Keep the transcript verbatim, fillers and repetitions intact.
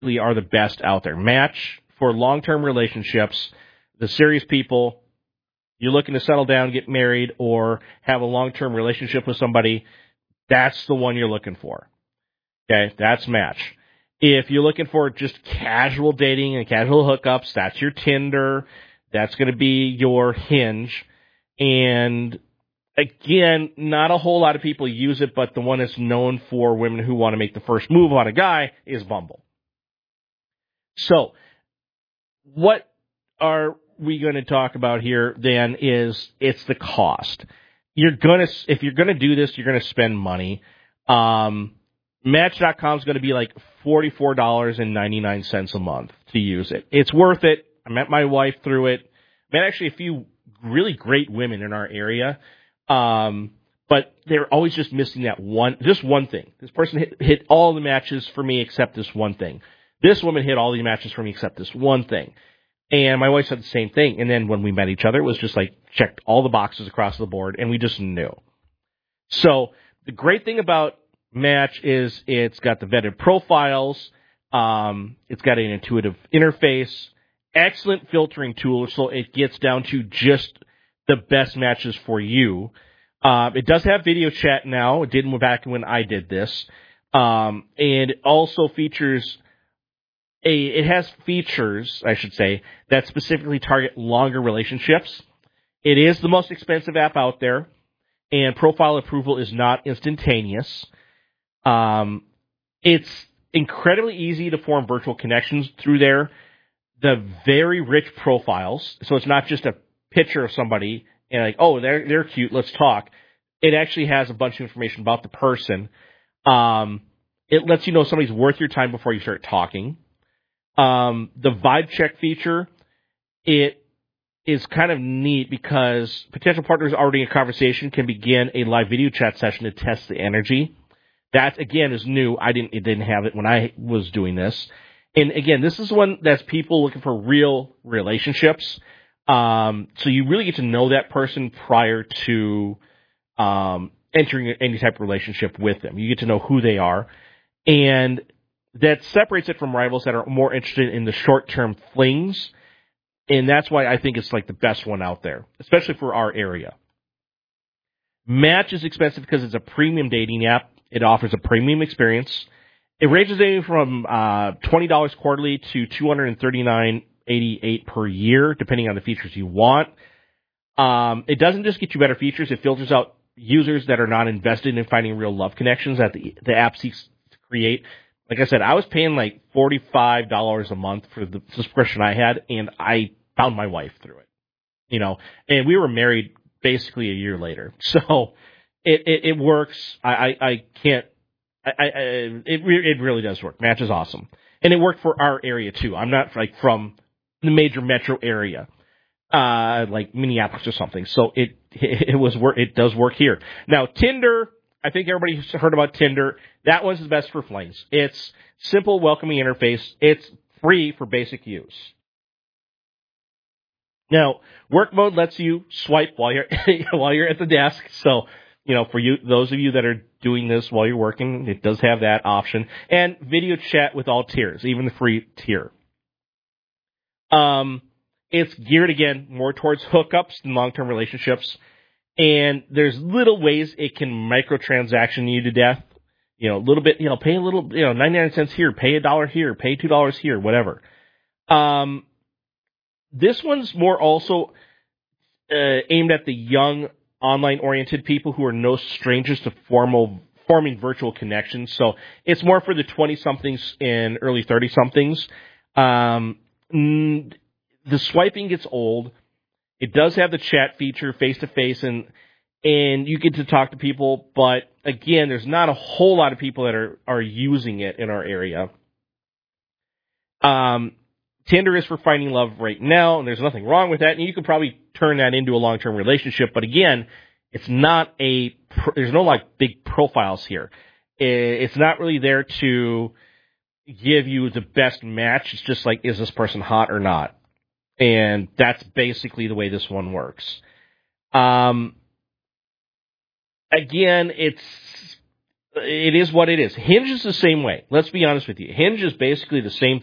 are the best out there. Match for long-term relationships, the serious people, you're looking to settle down, get married, or have a long-term relationship with somebody, that's the one you're looking for. Okay, that's Match. If you're looking for just casual dating and casual hookups, that's your Tinder. That's going to be your Hinge. And again, not a whole lot of people use it, but the one that's known for women who want to make the first move on a guy is Bumble. So, what are we going to talk about here then is it's the cost. You're going to, if you're going to do this, you're going to spend money. Um, Match dot com is going to be like forty-four dollars and ninety-nine cents a month to use it. It's worth it. I met my wife through it. Met actually a few really great women in our area. Um, but they're always just missing that one, just one thing. This person hit, hit all the matches for me except this one thing. This woman hit all the matches for me except this one thing. And my wife said the same thing. And then when we met each other, it was just like checked all the boxes across the board, and we just knew. So the great thing about Match is it's got the vetted profiles. Um, it's got an intuitive interface, excellent filtering tool, so it gets down to just the best matches for you. Uh, it does have video chat now. It didn't back when I did this. Um, and it also features a, it has features, I should say, that specifically target longer relationships. It is the most expensive app out there, and profile approval is not instantaneous. Um, it's incredibly easy to form virtual connections through there. The very rich profiles, so it's not just a picture of somebody and like, oh, they're they're cute, let's talk. It actually has a bunch of information about the person. Um, it lets you know somebody's worth your time before you start talking. Um, the vibe check feature, it is kind of neat because potential partners already in conversation can begin a live video chat session to test the energy. That, again, is new. I didn't, it didn't have it when I was doing this. And again, this is one that's people looking for real relationships. Um, so you really get to know that person prior to, um, entering any type of relationship with them. You get to know who they are. And that separates it from rivals that are more interested in the short-term flings. And that's why I think it's like the best one out there, especially for our area. Match is expensive because it's a premium dating app. It offers a premium experience. It ranges anywhere from uh, twenty dollars quarterly to two hundred thirty-nine dollars and eighty-eight cents per year, depending on the features you want. Um, it doesn't just get you better features. It filters out users that are not invested in finding real love connections that the, the app seeks to create. Like I said, I was paying like forty-five dollars a month for the subscription I had, and I found my wife through it. You know, and we were married basically a year later. So it, it, it works. I, I, I can't, I, I, it, it really does work. Match is awesome. And it worked for our area too. I'm not like from the major metro area, uh, like Minneapolis or something. So it, it, it was work, it does work here. Now, Tinder, I think everybody's heard about Tinder. That one's the best for flings. It's simple, welcoming interface. It's free for basic use. Now, work mode lets you swipe while you're while you're at the desk. So, you know, for you, those of you that are doing this while you're working, it does have that option. And video chat with all tiers, even the free tier. Um, it's geared again more towards hookups than long-term relationships. And there's little ways it can microtransaction you to death. You know, a little bit, you know, pay a little, you know, ninety-nine cents here, pay a dollar here, pay two dollars here, whatever. Um, this one's more also uh, aimed at the young, online-oriented people who are no strangers to formal forming virtual connections. So it's more for the twenty-somethings and early thirty-somethings. Um, the swiping gets old. It does have the chat feature face-to-face, and and you get to talk to people. But, again, there's not a whole lot of people that are, are using it in our area. Um, Tinder is for finding love right now, and there's nothing wrong with that. And you could probably turn that into a long-term relationship. But, again, it's not a – there's no, like, big profiles here. It's not really there to give you the best match. It's just like, is this person hot or not? And that's basically the way this one works. Um, again, it's It is what it is. Hinge is the same way. Let's be honest with you. Hinge is basically the same